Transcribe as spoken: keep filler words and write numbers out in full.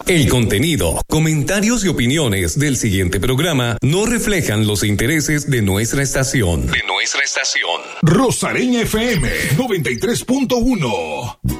El contenido, comentarios y opiniones del siguiente programa no reflejan los intereses de nuestra estación. De nuestra estación. Rosareña F M noventa y tres punto uno.